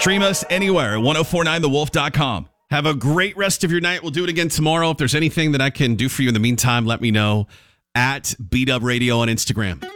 Stream us anywhere at 1049thewolf.com. Have a great rest of your night. We'll do it again tomorrow. If there's anything that I can do for you in the meantime, let me know at BW Radio on Instagram.